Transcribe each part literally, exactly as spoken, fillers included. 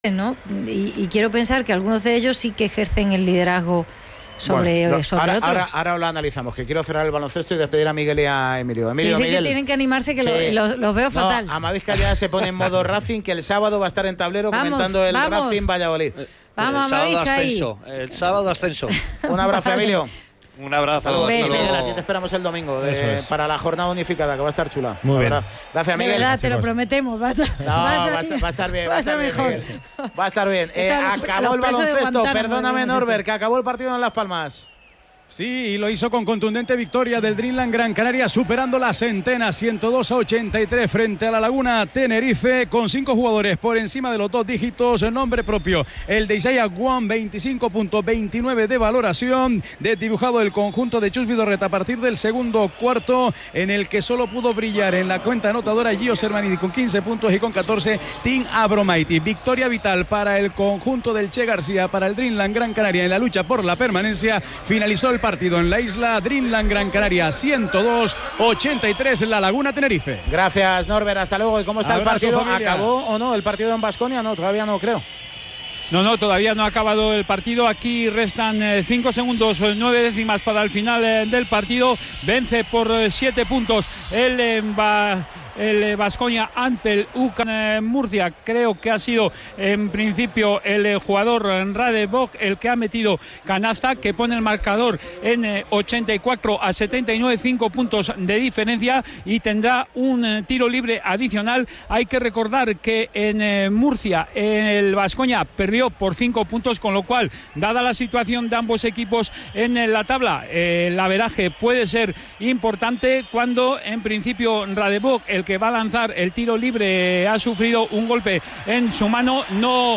¿no? Y, y quiero pensar que algunos de ellos sí que ejercen el liderazgo sobre, bueno, sobre ahora, otros. Ahora, ahora lo analizamos, que quiero cerrar el baloncesto y despedir a Miguel y a Emilio. Emilio, sí, sí, Miguel. que tienen que animarse, que sí. los lo, lo veo no, fatal. Amavisca ya se pone en modo Racing, que el sábado va a estar en tablero vamos, comentando el vamos. Racing Valladolid. Vamos, el sábado Amavisca ascenso, ahí. El sábado ascenso. Un abrazo, vale. Emilio. Un abrazo. Hasta luego. luego. Aquí te esperamos el domingo de, es. para la jornada unificada, que va a estar chula. Muy bien. Verdad. Gracias, Miguel. De verdad, te lo prometemos. Va a estar, no, va a estar, va a estar, va a estar bien. Va a estar bien, mejor. Miguel. Va a estar bien. Eh, acabó el baloncesto. Perdóname, Norbert, que acabó el partido en Las Palmas. Sí, y lo hizo con contundente victoria del Dreamland Gran Canaria, superando la centena ciento dos a ochenta y tres frente a la Laguna Tenerife, con cinco jugadores por encima de los dos dígitos, nombre propio. El de Isaiah Guam, veinticinco punto veintinueve de valoración, desdibujado el conjunto de Chus Vidorreta a partir del segundo cuarto, en el que solo pudo brillar en la cuenta anotadora Gio Sermanidi con quince puntos y con catorce Tim Abromaiti. Victoria vital para el conjunto del Che García, para el Dreamland Gran Canaria en la lucha por la permanencia. Finalizó el partido en la isla. Dreamland Gran Canaria ciento dos ochenta y tres La Laguna Tenerife. Gracias, Norbert, hasta luego. ¿Y cómo está Abrazo, el partido? Familia. ¿Acabó o no el partido en Baskonia? No, todavía no creo. No, no, todavía no ha acabado el partido. Aquí restan eh, cinco segundos, nueve décimas para el final eh, del partido. Vence por eh, siete puntos el eh, va el Baskonia ante el U C A M Murcia. Creo que ha sido en principio el jugador Rade Bok el que ha metido canasta, que pone el marcador en ochenta y cuatro a setenta y nueve, cinco puntos de diferencia, y tendrá un tiro libre adicional. Hay que recordar que en Murcia el Baskonia perdió por cinco puntos, con lo cual, dada la situación de ambos equipos en la tabla, el averaje puede ser importante, cuando en principio Rade Bok, el que va a lanzar el tiro libre, ha sufrido un golpe en su mano. No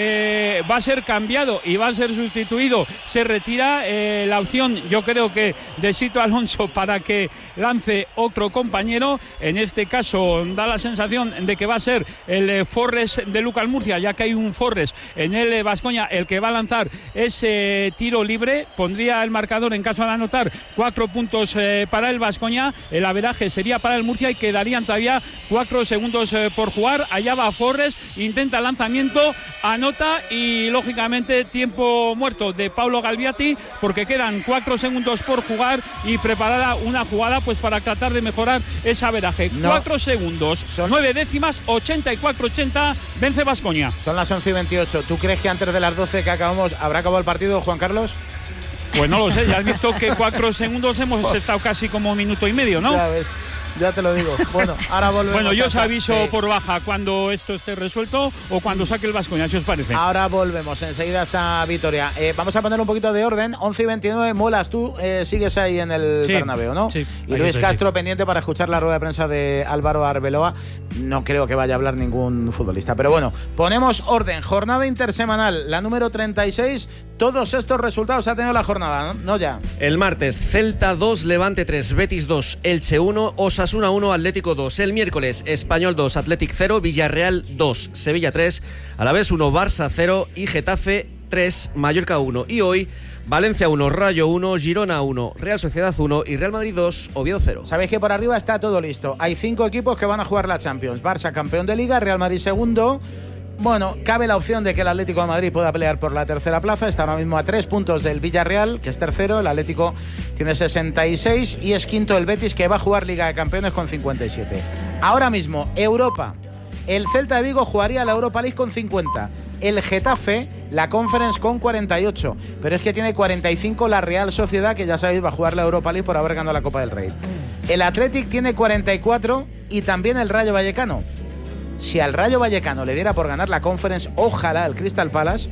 eh, va a ser cambiado y va a ser sustituido. Se retira eh, la opción, yo creo que de Sito Alonso, para que lance otro compañero. En este caso da la sensación de que va a ser el eh, Forres de Lucal Murcia, ya que hay un Forres en el eh, Baskonia el que va a lanzar ese eh, tiro libre. Pondría el marcador, en caso de anotar, cuatro puntos eh, para el Baskonia. El averaje sería para el Murcia y quedarían todavía cuatro segundos eh, por jugar. Allá va Forres, intenta lanzamiento, anota, y lógicamente tiempo muerto de Paulo Galviati, porque quedan cuatro segundos por jugar y preparada una jugada pues para tratar de mejorar ese averaje. No. Cuatro segundos, Son... nueve décimas, ochenta y cuatro ochenta, vence Baskonia. Son las once y veintiocho. ¿Tú crees que antes de las doce que acabamos habrá acabado el partido, Juan Carlos? Pues no lo sé, ya has visto que cuatro segundos hemos estado casi como un minuto y medio, ¿no? Ya ves. Ya te lo digo. Bueno, ahora volvemos. Bueno, yo os hasta... aviso sí. por baja cuando esto esté resuelto o cuando saque el Baskonia, si os parece. Ahora volvemos, enseguida está Vitoria. Eh, vamos a poner un poquito de orden. once y veintinueve, Molas, tú eh, sigues ahí en el sí, Bernabéu, ¿no? Sí. Y Luis Castro sí. pendiente para escuchar la rueda de prensa de Álvaro Arbeloa. No creo que vaya a hablar ningún futbolista. Pero bueno, ponemos orden. Jornada intersemanal, la número treinta y seis. Todos estos resultados ha tenido la jornada, ¿no? No ya. El martes, Celta dos, Levante tres, Betis dos, Elche uno, Osasuna uno, Atlético dos. El miércoles, Español dos, Athletic cero, Villarreal dos, Sevilla tres, Alavés uno, Barça cero y Getafe tres, Mallorca uno. Y hoy, Valencia uno, Rayo uno, Girona uno, Real Sociedad uno y Real Madrid dos, Oviedo cero. Sabéis que por arriba está todo listo. Hay cinco equipos que van a jugar la Champions. Barça campeón de Liga, Real Madrid segundo. Bueno, cabe la opción de que el Atlético de Madrid pueda pelear por la tercera plaza. Está ahora mismo a tres puntos del Villarreal, que es tercero. El Atlético tiene sesenta y seis y es quinto el Betis, que va a jugar Liga de Campeones con cincuenta y siete. Ahora mismo, Europa. El Celta de Vigo jugaría la Europa League con cincuenta. El Getafe, la Conference con cuarenta y ocho. Pero es que tiene cuarenta y cinco la Real Sociedad, que ya sabéis va a jugar la Europa League por haber ganado la Copa del Rey. El Athletic tiene cuarenta y cuatro y también el Rayo Vallecano. Si al Rayo Vallecano le diera por ganar la Conference, ojalá al Crystal Palace,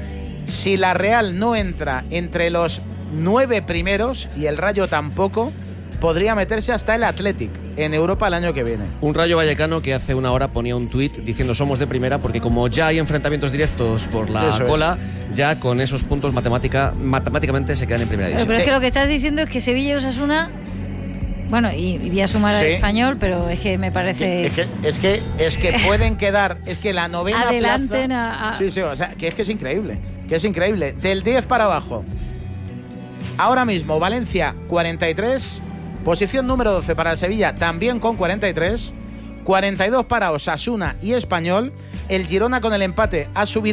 si la Real no entra entre los nueve primeros y el Rayo tampoco, podría meterse hasta el Athletic en Europa el año que viene. Un Rayo Vallecano que hace una hora ponía un tuit diciendo somos de primera, porque como ya hay enfrentamientos directos por la Eso cola, es. ya con esos puntos matemática, matemáticamente se quedan en primera división. Pero, pero es que lo que estás diciendo es que Sevilla y Osasuna... Bueno, y, y voy a sumar sí. al Español, pero es que me parece... Es que, es que, es que pueden quedar... Es que la novena Adelanten plaza... A, a... Sí, sí, o sea, que es que es increíble. Que es increíble. Del diez para abajo. Ahora mismo, Valencia, cuarenta y tres. Posición número doce para el Sevilla, también con cuarenta y tres. cuarenta y dos para Osasuna y Español. El Girona con el empate ha subido